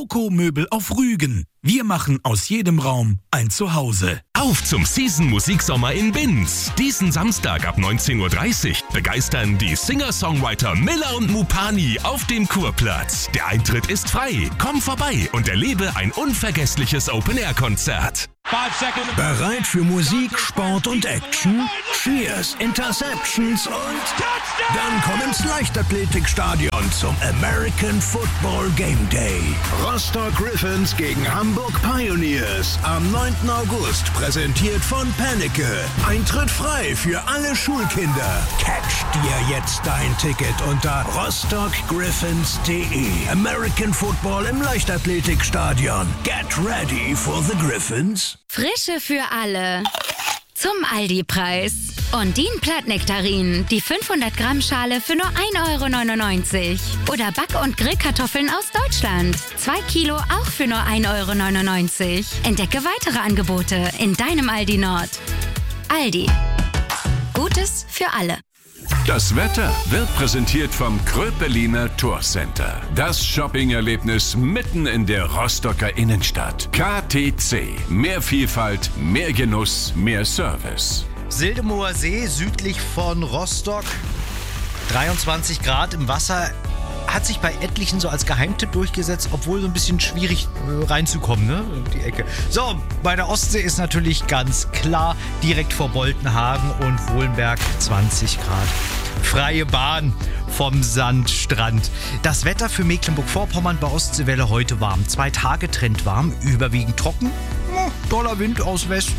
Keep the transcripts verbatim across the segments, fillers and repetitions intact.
Schoko-Möbel auf Rügen. Wir machen aus jedem Raum ein Zuhause. Auf zum Season-Musiksommer in Binz. Diesen Samstag ab neunzehn Uhr dreißig begeistern die Singer-Songwriter Miller und Mupani auf dem Kurplatz. Der Eintritt ist frei. Komm vorbei und erlebe ein unvergessliches Open-Air-Konzert. Bereit für Musik, Sport und Action? Cheers, Interceptions und dann komm ins Leichtathletikstadion zum American Football Game Day. Rostock Griffins gegen Hamburg Pioneers am neunten August, präsentiert von Penneke. Eintritt frei für alle Schulkinder. Catch dir jetzt dein Ticket unter rostock griffins punkt de. American Football im Leichtathletikstadion. Get ready for the Griffins. Frische für alle. Zum Aldi-Preis. Ondin-Plattnektarinen, die fünfhundert Gramm Schale für nur ein Euro neunundneunzig. Oder Back- und Grillkartoffeln aus Deutschland. zwei Kilo auch für nur ein Euro neunundneunzig. Entdecke weitere Angebote in deinem Aldi Nord. Aldi. Gutes für alle. Das Wetter wird präsentiert vom Kröpeliner Tourcenter. Das Shopping-Erlebnis mitten in der Rostocker Innenstadt. K T C. Mehr Vielfalt, mehr Genuss, mehr Service. Sildemower See, südlich von Rostock. dreiundzwanzig Grad im Wasser. Hat sich bei etlichen so als Geheimtipp durchgesetzt, obwohl so ein bisschen schwierig äh, reinzukommen, ne? Um die Ecke. So, bei der Ostsee ist natürlich ganz klar, direkt vor Boltenhagen und Wohlenberg zwanzig Grad. Freie Bahn vom Sandstrand. Das Wetter für Mecklenburg-Vorpommern bei Ostseewelle heute warm. Zwei Tage Trend warm, überwiegend trocken. Hm, doller Wind aus West.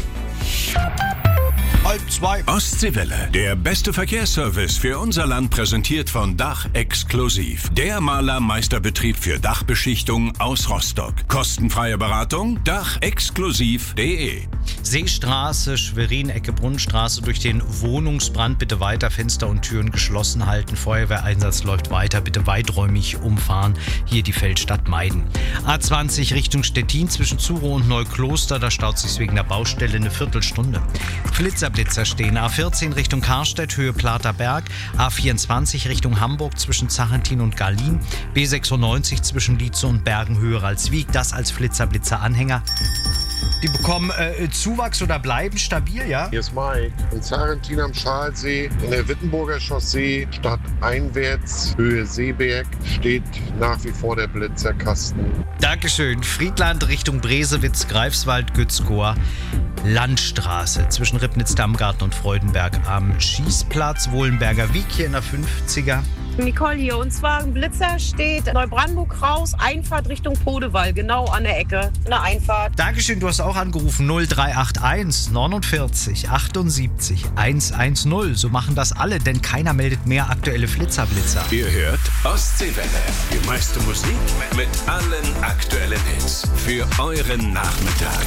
Halb zwei. Ostseewelle, der beste Verkehrsservice für unser Land, präsentiert von Dach Exklusiv. Der Malermeisterbetrieb für Dachbeschichtung aus Rostock. Kostenfreie Beratung, dach exklusiv punkt de. Seestraße, Schwerin, Ecke Brunnenstraße, durch den Wohnungsbrand bitte weiter Fenster und Türen geschlossen halten. Feuerwehreinsatz läuft weiter, bitte weiträumig umfahren. Hier die Feldstadt meiden. A zwanzig Richtung Stettin zwischen Zuro und Neukloster, da staut sich wegen der Baustelle eine Viertelstunde. Blitzerblitzer stehen. A vierzehn Richtung Karstedt, Höhe Platerberg. A vierundzwanzig Richtung Hamburg zwischen Zachentin und Garlin. B sechsundneunzig zwischen Lietze und Bergen, Höhe Ralswiek. Das als Flitzer-Blitzer-Anhänger. Die bekommen äh, Zuwachs oder bleiben stabil, ja? Hier ist Mike. In Zarentin am Schalsee, in der Wittenburger Chaussee, stadteinwärts, Höhe Seeberg, steht nach wie vor der Blitzerkasten. Dankeschön. Friedland Richtung Bresewitz, Greifswald, Gützkow, Landstraße zwischen Ribnitz, Dammgarten und Freudenberg am Schießplatz, Wohlenberger Wiek hier in der fünfziger. Nicole hier, und zwar ein Blitzer steht Neubrandenburg raus, Einfahrt Richtung Podewall, genau an der Ecke, in der Einfahrt. Dankeschön, du hast auch angerufen, null drei acht eins neunundvierzig achtundsiebzig hundertzehn. So machen das alle, denn keiner meldet mehr aktuelle Flitzerblitzer. Ihr hört Ostseewelle, die meiste Musik mit allen aktuellen Hits für euren Nachmittag.